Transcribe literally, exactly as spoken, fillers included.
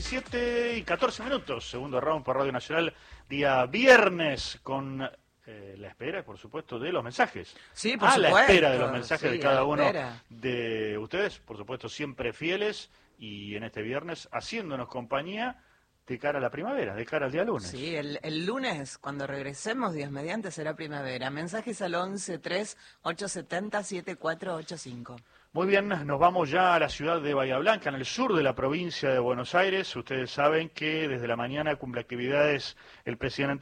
diecisiete y catorce minutos, segundo round por Radio Nacional, día viernes, con eh, la espera, por supuesto, de los mensajes. Sí, por a supuesto. la espera de los mensajes sí, de cada uno espera. de ustedes, por supuesto, siempre fieles, y en este viernes haciéndonos compañía de cara a la primavera, de cara al día lunes. Sí, el, el lunes, cuando regresemos, Dios mediante, será primavera. Mensajes al once tres ocho siete cero siete cuatro ocho cinco. Muy bien, nos vamos ya a la ciudad de Bahía Blanca, en el sur de la provincia de Buenos Aires. Ustedes saben que desde la mañana cumple actividades el presidente